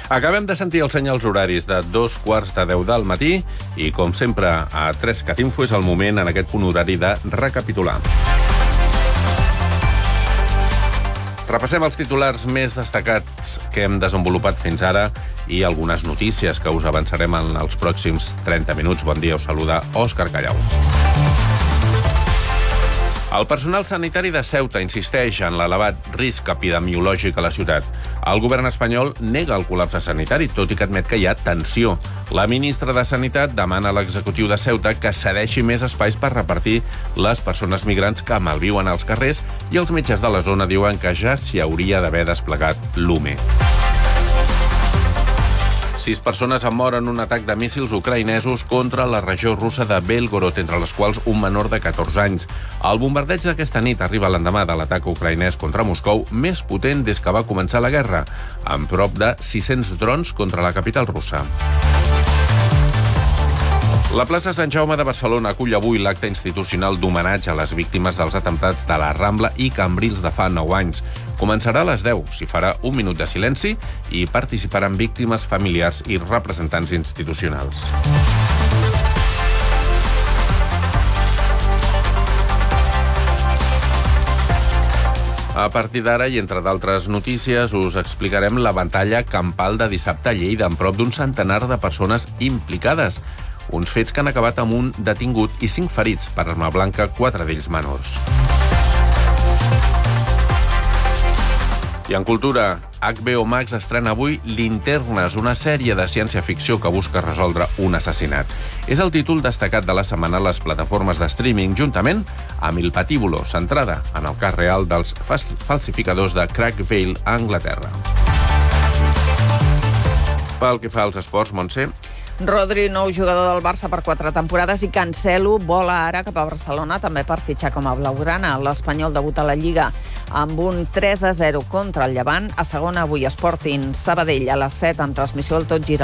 Acabem de sentir els senyals horaris de 2:45 del matí i, com sempre, a 3CAT-Info és el moment en aquest punt horari de recapitular. Repassem els titulars més destacats que hem desenvolupat fins ara i algunes notícies que us avançarem en els pròxims 30 minuts. Bon dia, us saluda Òscar Callau. El personal sanitari de Ceuta insisteix en l'elevat risc epidemiològic a la ciutat. El govern espanyol nega el col·lapse sanitari, tot i que admet que hi ha tensió. La ministra de Sanitat demana a l'executiu de Ceuta que cedeixi més espais per repartir les persones migrants que malviuen als carrers i els metges de la zona diuen que ja s'hi hauria d'haver desplegat l'UME. 6 persones han mort en un atac de míssils ucraïnesos contra la regió russa de Belgorod, entre les quals un menor de 14 anys. El bombardeig d'aquesta nit arriba l'endemà de l'atac ucraïnès contra Moscou més potent des que va començar la guerra, amb prop de 600 drons contra la capital russa. La plaça Sant Jaume de Barcelona acull avui l'acte institucional d'homenatge a les víctimes dels atemptats de la Rambla i Cambrils de fa 9 anys. Començarà a les 10, s'hi farà un minut de silenci i participaran víctimes, familiars i representants institucionals. A partir d'ara, i entre d'altres notícies, us explicarem la batalla campal de dissabte a Lleida, amb prop d'un centenar de persones implicades. Uns fets que han acabat amb un detingut i 5 ferits per arma blanca, 4 d'ells menors. I en cultura, HBO Max estrena avui Linternes, una sèrie de ciència-ficció que busca resoldre un assassinat. És el títol destacat de la setmana a les plataformes de streaming, juntament amb Il Patíbulo, centrada en el cas real dels falsificadors de Craig Vale a Anglaterra. Pel que fa als esports, Montse. Rodri, nou jugador del Barça per 4 temporades, i Cancelo vola ara cap a Barcelona també per fitxar com a blaugrana. L'Espanyol debuta a la Lliga amb un 3-0 contra el Llevant. A segona, avui Sporting Sabadell a les 7 amb transmissió al Tot Gira.